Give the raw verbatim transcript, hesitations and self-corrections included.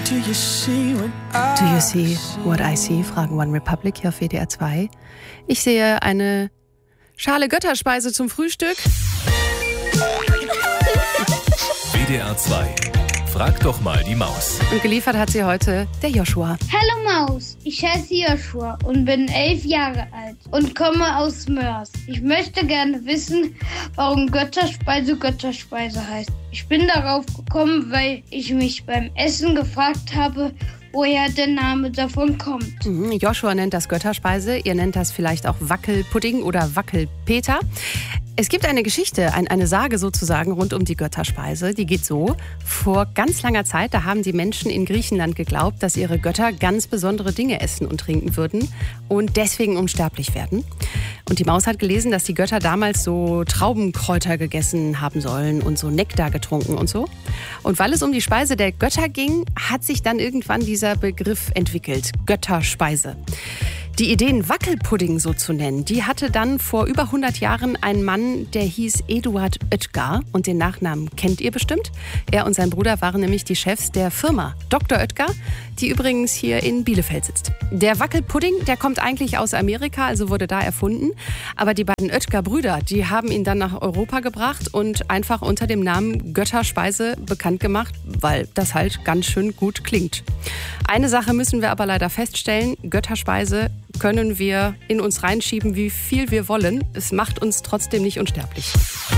Do you see what I see? Fragen One Republic hier auf W D R zwei. Ich sehe eine Schale Götterspeise zum Frühstück. W D R zwei. Frag doch mal die Maus. Und geliefert hat sie heute der Joshua. Hallo Maus, ich heiße Joshua und bin elf Jahre alt und komme aus Mörs. Ich möchte gerne wissen, warum Götterspeise Götterspeise heißt. Ich bin darauf gekommen, weil ich mich beim Essen gefragt habe, woher der Name davon kommt. Mhm, Joshua nennt das Götterspeise, ihr nennt das vielleicht auch Wackelpudding oder Wackelpeter. Es gibt eine Geschichte, ein, eine Sage sozusagen rund um die Götterspeise. Die geht so: Vor ganz langer Zeit, da haben die Menschen in Griechenland geglaubt, dass ihre Götter ganz besondere Dinge essen und trinken würden und deswegen unsterblich werden. Und die Maus hat gelesen, dass die Götter damals so Traubenkräuter gegessen haben sollen und so Nektar getrunken und so. Und weil es um die Speise der Götter ging, hat sich dann irgendwann dieser Begriff entwickelt: Götterspeise. Die Idee, einen Wackelpudding so zu nennen, die hatte dann vor über hundert Jahren ein Mann, der hieß Eduard Oetker. Und den Nachnamen kennt ihr bestimmt. Er und sein Bruder waren nämlich die Chefs der Firma Doktor Oetker, die übrigens hier in Bielefeld sitzt. Der Wackelpudding, der kommt eigentlich aus Amerika, also wurde da erfunden. Aber die beiden Oetker-Brüder, die haben ihn dann nach Europa gebracht und einfach unter dem Namen Götterspeise bekannt gemacht, weil das halt ganz schön gut klingt. Eine Sache müssen wir aber leider feststellen: Götterspeise können wir in uns reinschieben, wie viel wir wollen. Es macht uns trotzdem nicht unsterblich.